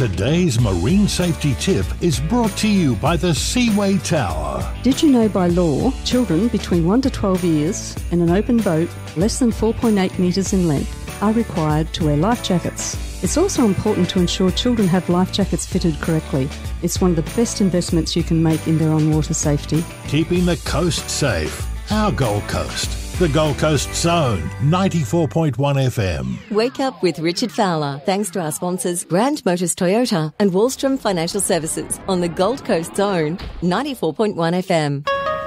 Today's marine safety tip is brought to you by the Seaway Tower. Did you know by law, children between 1 to 12 years in an open boat less than 4.8 metres in length are required to wear life jackets? It's also important to ensure children have life jackets fitted correctly. It's one of the best investments you can make in their on-water safety. Keeping the coast safe. Our Gold Coast. The Gold Coast Zone, 94.1 FM. Wake up with Richard Fowler, thanks to our sponsors Grand Motors Toyota and Wallstrom Financial Services on the Gold Coast Zone, 94.1 FM.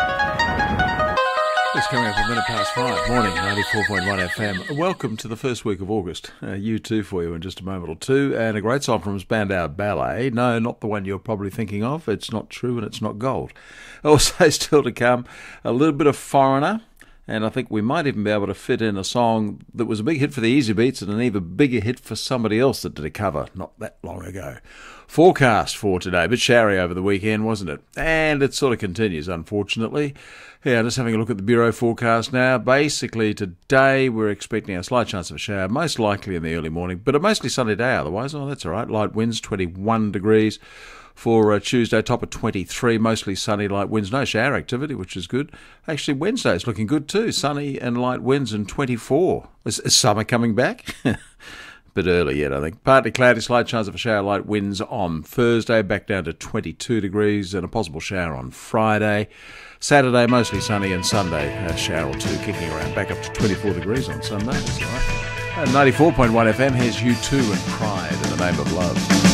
It's coming up 5:05. Morning, 94.1 FM. Welcome to the first week of August. U2 for you in just a moment or two. And a great song from Spandau Ballet. No, not the one you're probably thinking of. It's not true and it's not gold. Also still to come, a little bit of Foreigner. And I think we might even be able to fit in a song that was a big hit for the Easy Beats and an even bigger hit for somebody else that did a cover not that long ago. Forecast for today, a bit showery over the weekend, wasn't it? And it sort of continues, unfortunately. Yeah, just having a look at the Bureau forecast now. Basically, today we're expecting a slight chance of a shower, most likely in the early morning, but a mostly sunny day otherwise. Oh, that's all right. Light winds, 21 degrees. For Tuesday, top of 23, mostly sunny, light winds, no shower activity, which is good. Actually, Wednesday's looking good too, sunny and light winds and 24. Is summer coming back? Bit early yet, I think. Partly cloudy, slight chance of a shower, light winds on Thursday, back down to 22 degrees and a possible shower on Friday. Saturday, mostly sunny, and Sunday, a shower or two kicking around, back up to 24 degrees on Sunday. That's all right. 94.1 FM, here's U2 and Pride in the Name of Love.